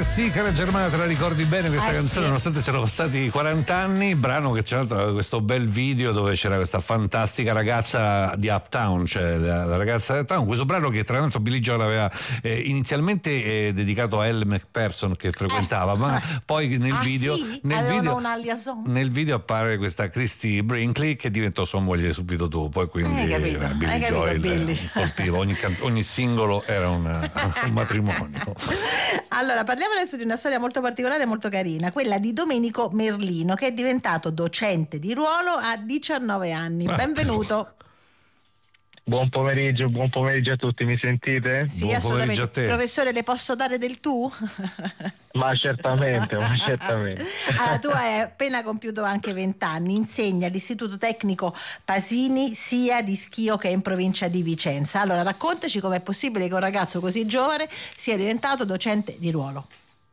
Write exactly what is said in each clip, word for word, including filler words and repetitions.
Eh sì, cara Germana, te la ricordi bene questa eh canzone, sì. nonostante siano passati quaranta anni, brano che c'era questo bel video dove c'era questa fantastica ragazza di Uptown, cioè la, la ragazza di Uptown, questo brano che tra l'altro Billy Joel aveva eh, inizialmente eh, dedicato a Elle Macpherson che frequentava, eh. ma poi nel ah, video, sì? nel, video una liaison. nel video appare questa Christy Brinkley che diventò sua moglie subito dopo, e quindi hai capito, eh, Billy hai capito, Joel Billy. Eh, colpiva, ogni, canz- ogni singolo era un, un matrimonio. Allora, parliamo adesso di una storia molto particolare e molto carina, quella di Domenico Merlino, che è diventato docente di ruolo a diciannove anni. Ah, benvenuto. Buon pomeriggio, buon pomeriggio a tutti, mi sentite? Sì, Buon assolutamente. pomeriggio a te. Professore, le posso dare del tu? Ma certamente, ma certamente. Allora, tu hai appena compiuto anche vent'anni, insegni all'Istituto Tecnico Pasini sia di Schio che in provincia di Vicenza. Allora, raccontaci com'è possibile che un ragazzo così giovane sia diventato docente di ruolo.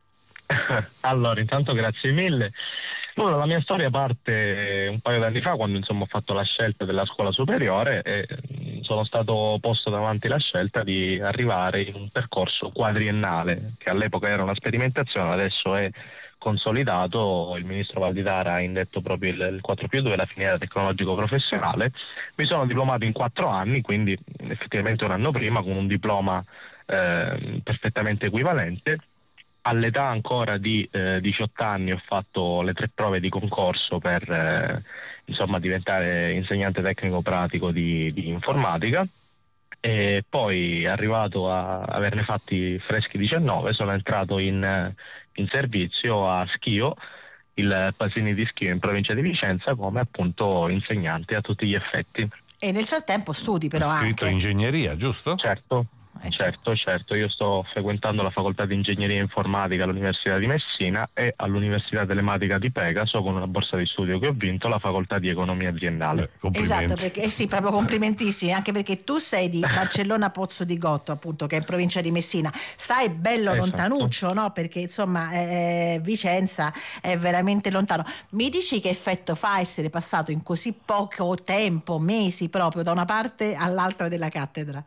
Allora, intanto grazie mille. Allora, la mia storia parte un paio d'anni fa, quando insomma ho fatto la scelta della scuola superiore e sono stato posto davanti la scelta di arrivare in un percorso quadriennale, che all'epoca era una sperimentazione, adesso è consolidato. Il ministro Valditara ha indetto proprio il, il quattro più due, la filiera tecnologico professionale. Mi sono diplomato in quattro anni, quindi effettivamente un anno prima, con un diploma eh, perfettamente equivalente. All'età ancora di eh, diciotto anni ho fatto le tre prove di concorso per eh, insomma diventare insegnante tecnico pratico di, di informatica, e poi arrivato a averne fatti freschi diciannove sono entrato in, in servizio a Schio, il Pasini di Schio in provincia di Vicenza, come appunto insegnante a tutti gli effetti. E nel frattempo studi però Hai scritto anche. ingegneria, giusto? Certo. Certo, certo, io sto frequentando la facoltà di ingegneria informatica all'Università di Messina e all'Università Telematica di Pegaso, con una borsa di studio che ho vinto, la facoltà di economia aziendale. Beh, complimenti. Esatto, perché, eh sì, proprio complimentissimi, anche perché tu sei di Barcellona Pozzo di Gotto, appunto, che è in provincia di Messina. Stai bello Esatto. lontanuccio, no? Perché insomma eh, Vicenza è veramente lontano. Mi dici che effetto fa essere passato in così poco tempo, mesi proprio, da una parte all'altra della cattedra?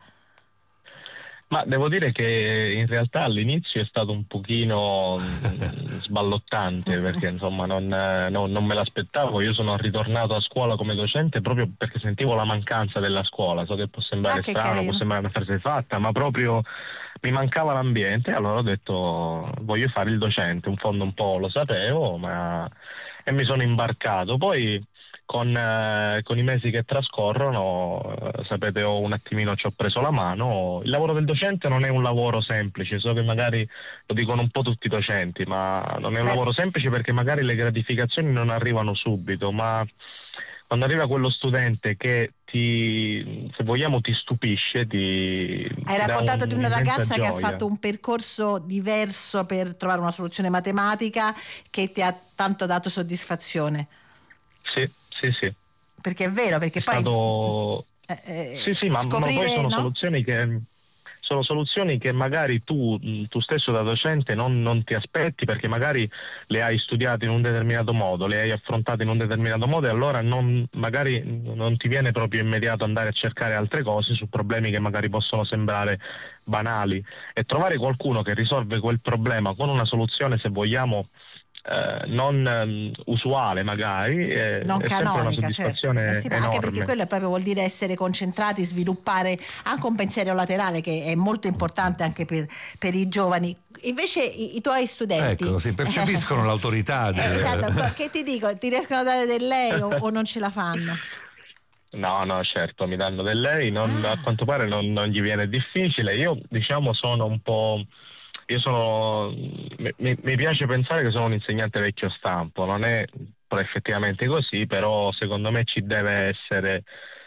Ma devo dire che in realtà all'inizio è stato un pochino mh, sballottante, perché insomma non, no, non me l'aspettavo. Io sono ritornato a scuola come docente proprio perché sentivo la mancanza della scuola. So che può sembrare Ah, che strano, carino. può sembrare una frase fatta, ma proprio mi mancava l'ambiente, allora ho detto voglio fare il docente. In fondo un po' lo sapevo, ma e mi sono imbarcato. Poi Con, eh, con i mesi che trascorrono, eh, sapete, ho un attimino ci ho preso la mano. Il lavoro del docente non è un lavoro semplice, so che magari lo dicono un po' tutti i docenti, ma non è un Beh. lavoro semplice perché magari le gratificazioni non arrivano subito, ma quando arriva quello studente che ti, se vogliamo, ti stupisce, ti Hai ti dà raccontato un- di una un'immensa ragazza che ha gioia. fatto un percorso diverso per trovare una soluzione matematica che ti ha tanto dato soddisfazione. Sì, sì, sì. Perché è vero, perché È poi stato... eh, eh, Sì, sì, ma, ma scoprire, poi sono no? soluzioni che sono soluzioni che magari tu, tu stesso da docente non, non ti aspetti, perché magari le hai studiate in un determinato modo, le hai affrontate in un determinato modo, e allora non, magari non ti viene proprio immediato andare a cercare altre cose su problemi che magari possono sembrare banali, e trovare qualcuno che risolve quel problema con una soluzione, se vogliamo, Eh, non um, usuale magari, eh, Non è sempre una canonica, certo. soddisfazione Eh sì, ma enorme. anche perché quello proprio vuol dire essere concentrati, sviluppare anche un pensiero laterale che è molto importante anche per, per i giovani. Invece i, i tuoi studenti Ecco, si percepiscono l'autorità del... eh, esatto, che ti dico, ti riescono a dare del lei o, o non ce la fanno? No, no, certo, mi danno del lei, non, Ah. a quanto pare non, non gli viene difficile. Io, diciamo, sono un po'... Io sono... Mi, mi- mi piace pensare che sono un insegnante vecchio stampo, non è effettivamente così, però secondo me ci deve essere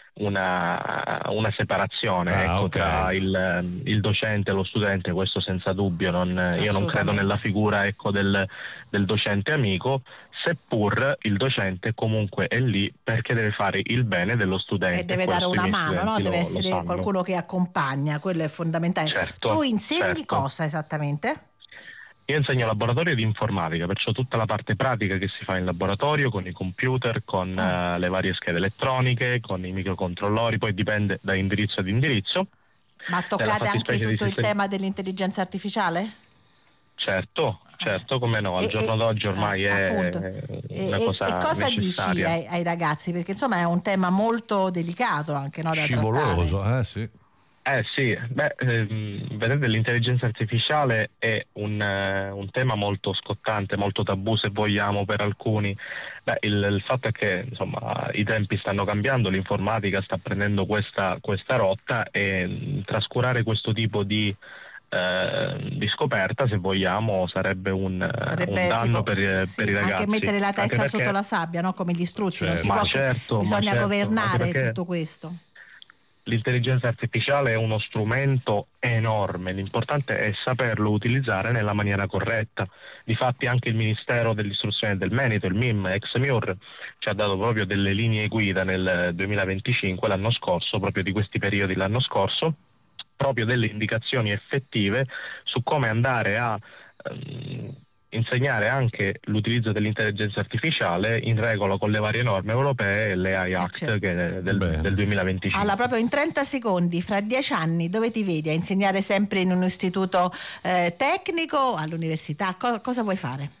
una, una separazione, Ah, ecco, ok. tra il, il docente e lo studente, questo senza dubbio. Non, io non credo Assolutamente. nella figura, ecco, del, del docente amico, seppur il docente comunque è lì perché deve fare il bene dello studente. E deve dare questo i una miei mano, no? studenti Deve lo- lo essere sanno. qualcuno che accompagna, quello è fondamentale. Certo, Tu insegni certo. cosa esattamente? Io insegno laboratorio di informatica, perciò tutta la parte pratica che si fa in laboratorio con i computer, con Ah. eh, le varie schede elettroniche, con i microcontrollori, poi dipende da indirizzo ad indirizzo. Ma Nella toccate anche fattispecie di tutto il sistemi- tema dell'intelligenza artificiale? Certo, certo, come no, al E- giorno e- d'oggi ormai eh, è appunto. una E, e- cosa e cosa dici necessaria. ai, ai ragazzi? Perché insomma è un tema molto delicato anche, no, da Scivoloso, trattare. eh sì. Eh sì, beh, ehm, vedete, l'intelligenza artificiale è un, eh, un tema molto scottante, molto tabù se vogliamo per alcuni. Beh, il, il fatto è che insomma i tempi stanno cambiando, l'informatica sta prendendo questa, questa rotta e mh, trascurare questo tipo di, eh, di scoperta, se vogliamo, sarebbe un, eh, Sarebbe un danno tipo, per, sì, per i ragazzi. anche mettere la Anche testa perché- sotto la sabbia, no? Come gli struzzi, non si Certo. può Ma che- certo, ma bisogna certo, governare anche perché- tutto questo. L'intelligenza artificiale è uno strumento enorme, l'importante è saperlo utilizzare nella maniera corretta. Difatti anche il Ministero dell'Istruzione e del Merito, il M I M, ex M I U R, ci ha dato proprio delle linee guida nel duemilaventicinque, l'anno scorso, proprio di questi periodi l'anno scorso, proprio delle indicazioni effettive su come andare a ehm, insegnare anche l'utilizzo dell'intelligenza artificiale in regola con le varie norme europee e le A I Act certo. che è del, Bene. del duemilaventicinque. Allora, proprio in trenta secondi, fra dieci anni, dove ti vedi? A insegnare sempre in un istituto eh, tecnico, all'università? Co- cosa vuoi fare?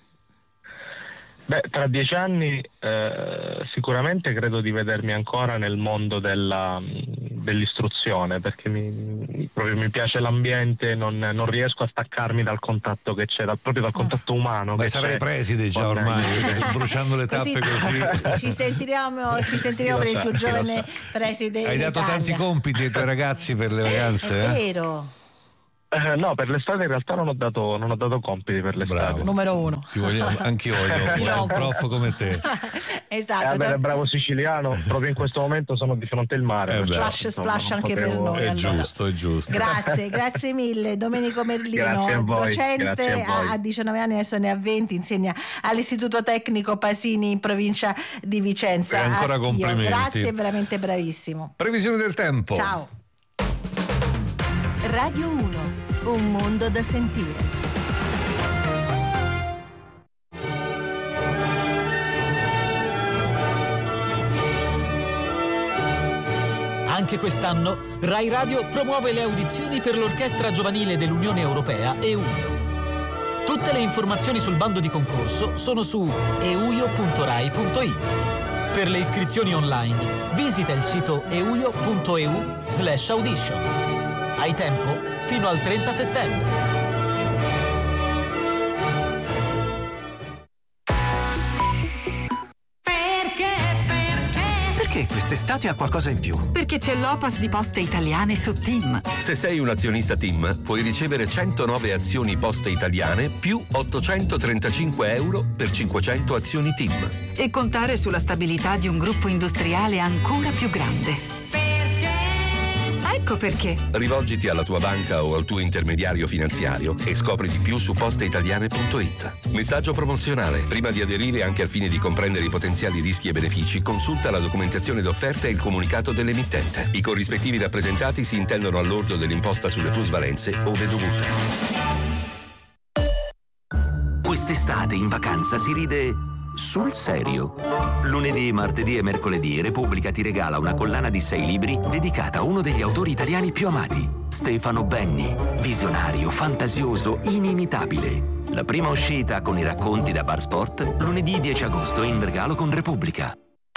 Beh, tra dieci anni eh, sicuramente credo di vedermi ancora nel mondo della, dell'istruzione, perché mi, proprio mi piace l'ambiente, non, non riesco a staccarmi dal contatto che c'è, dal, proprio dal contatto umano. Ma che sarai c'è preside già con- ormai, bruciando le tappe così. Ci sentiremo, ci sentiremo Chi per lo il più sa, chi lo giovane preside Hai in dato Italia. tanti compiti ai tuoi ragazzi per le vacanze, È eh? vero, Eh, no, per l'estate in realtà non ho dato, non ho dato compiti per l'estate. Bravo. numero uno. Ti vogliamo, anch'io voglio Ti un lovo. prof come te. Esatto. Eh, bene, tor- bravo siciliano, proprio in questo momento sono di fronte al mare. Eh, perciò, beh. Splash, insomma, splash non anche per potevo- noi. È allora. giusto, è giusto. Grazie, grazie mille Domenico Merlino, Grazie a voi, docente grazie a voi. a, a diciannove anni, adesso ne ha venti, insegna all'Istituto Tecnico Pasini in provincia di Vicenza. E ancora a Schio. complimenti. Grazie, veramente bravissimo. Previsione del tempo. Ciao. Radio uno, un mondo da sentire. Anche quest'anno Rai Radio promuove le audizioni per l'Orchestra Giovanile dell'Unione Europea EUIO. Tutte le informazioni sul bando di concorso sono su euio punto rai punto it. Per le iscrizioni online visita il sito euio punto e u slash auditions. Hai tempo fino al trenta settembre. Perché quest'estate ha qualcosa in più? Perché c'è l'Opas di Poste Italiane su TIM. Se sei un azionista TIM, puoi ricevere centonove azioni Poste Italiane più ottocentotrentacinque euro per cinquecento azioni TIM. E contare sulla stabilità di un gruppo industriale ancora più grande. Ecco perché. Rivolgiti alla tua banca o al tuo intermediario finanziario e scopri di più su posteitaliane punto it. Messaggio promozionale. Prima di aderire, anche al fine di comprendere i potenziali rischi e benefici, consulta la documentazione d'offerta e il comunicato dell'emittente. I corrispettivi rappresentati si intendono al lordo dell'imposta sulle plusvalenze ove dovuta. Quest'estate in vacanza si ride sul serio. Lunedì, martedì e mercoledì Repubblica ti regala una collana di sei libri dedicata a uno degli autori italiani più amati, Stefano Benni, visionario, fantasioso, inimitabile. La prima uscita con i racconti da Bar Sport, lunedì dieci agosto in regalo con Repubblica.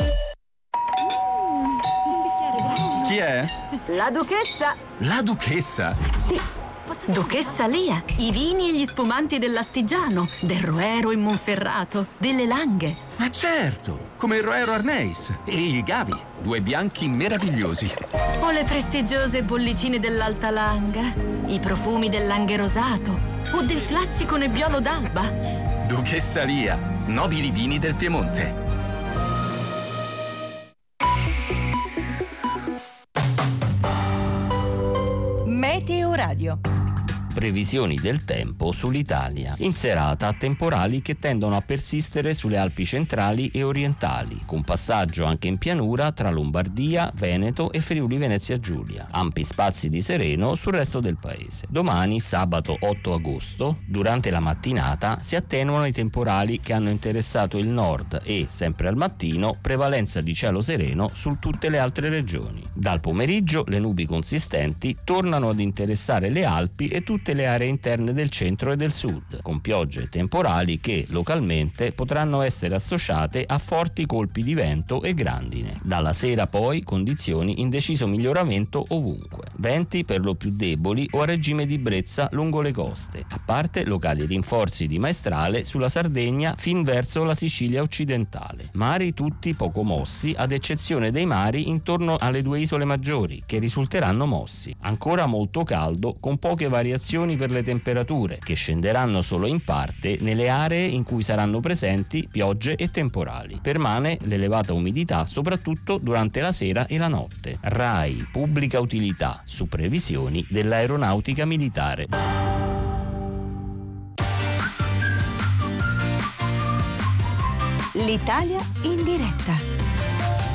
Chi è? La duchessa. La duchessa. Duchessa Lia, i vini e gli spumanti dell'Astigiano, del Roero in Monferrato, delle Langhe. Ma certo, come il Roero Arneis e il Gavi, due bianchi meravigliosi. O le prestigiose bollicine dell'Alta Langa, i profumi del Langhe Rosato, o del classico Nebbiolo d'Alba. Duchessa Lia, nobili vini del Piemonte. Meteo Radio. Previsioni del tempo sull'Italia. In serata temporali che tendono a persistere sulle Alpi centrali e orientali, con passaggio anche in pianura tra Lombardia, Veneto e Friuli Venezia Giulia. Ampi spazi di sereno sul resto del paese. Domani, sabato otto agosto, durante la mattinata si attenuano i temporali che hanno interessato il nord e, sempre al mattino, prevalenza di cielo sereno su tutte le altre regioni. Dal pomeriggio le nubi consistenti tornano ad interessare le Alpi e tutte tutte le aree interne del centro e del sud, con piogge temporali che localmente potranno essere associate a forti colpi di vento e grandine. Dalla sera poi condizioni in deciso miglioramento ovunque. Venti per lo più deboli o a regime di brezza lungo le coste, a parte locali rinforzi di maestrale sulla Sardegna fin verso la Sicilia occidentale. Mari tutti poco mossi, ad eccezione dei mari intorno alle due isole maggiori, che risulteranno mossi. Ancora molto caldo, con poche variazioni per le temperature, che scenderanno solo in parte nelle aree in cui saranno presenti piogge e temporali. Permane l'elevata umidità soprattutto durante la sera e la notte. RAI Pubblica Utilità, su previsioni dell'Aeronautica Militare. L'Italia in diretta.